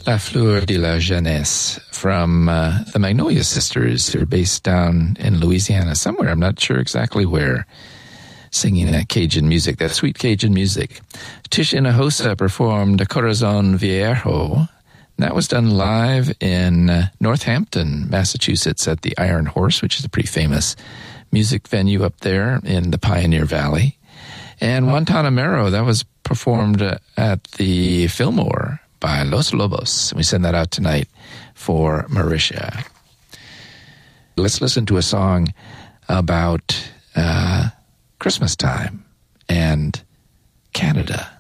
La Fleur de la Jeunesse from the Magnolia Sisters. They're based down in Louisiana somewhere. I'm not sure exactly where. Singing that Cajun music, that sweet Cajun music. Tish Hinojosa performed Corazon Viejo. That was done live in Northampton, Massachusetts at the Iron Horse, which is a pretty famous music venue up there in the Pioneer Valley. And Guantanamero, that was performed at the Fillmore by Los Lobos. We send that out tonight for Marisha. Let's listen to a song about Christmas time and Canada.